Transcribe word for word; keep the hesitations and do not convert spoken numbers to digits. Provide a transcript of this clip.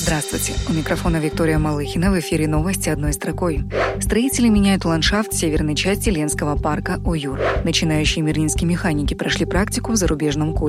Здравствуйте, у микрофона Виктория Малыхина, в эфире новости одной строкой. Строители меняют ландшафт северной части Ленского парка Уюр. Начинающие мерлинские механики прошли практику в зарубежном колледже.